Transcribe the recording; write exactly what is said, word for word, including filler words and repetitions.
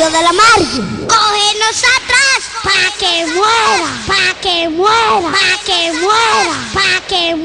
medio de la marcha. Cógenos atrás, Pa' que muera, pa' que muera, pa' que muera, pa' que muera.